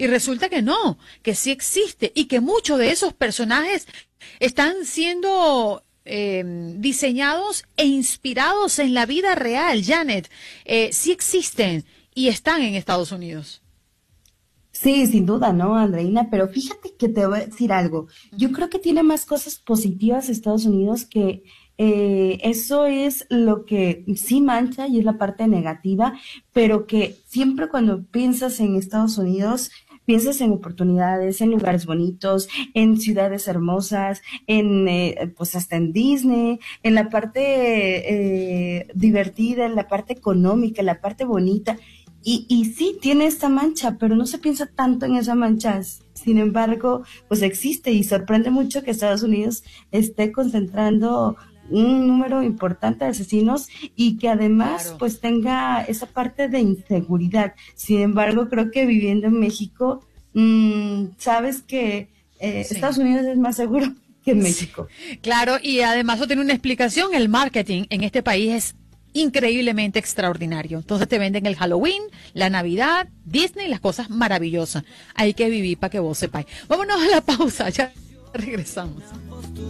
Y resulta que no, que sí existe y que muchos de esos personajes están siendo diseñados e inspirados en la vida real, Janet. Sí existen y están en Estados Unidos. Sí, sin duda, ¿no, Andreina? Pero fíjate que te voy a decir algo. Yo creo que tiene más cosas positivas Estados Unidos que eso es lo que sí mancha y es la parte negativa, pero que siempre cuando piensas en Estados Unidos, piensas en oportunidades, en lugares bonitos, en ciudades hermosas, en pues hasta en Disney, en la parte divertida, en la parte económica, en la parte bonita. Y sí, tiene esta mancha, pero no se piensa tanto en esa mancha. Sin embargo, pues existe y sorprende mucho que Estados Unidos esté concentrando un número importante de asesinos y que además Claro. pues tenga esa parte de inseguridad. Sin embargo, creo que viviendo en México, sabes que Estados Sí. Unidos es más seguro que Sí, México. claro, y además eso tiene una explicación. El marketing en este país es increíblemente extraordinario. Entonces te venden el Halloween, la Navidad, Disney, las cosas maravillosas. Hay que vivir para que vos sepáis. Vámonos a la pausa, ya regresamos.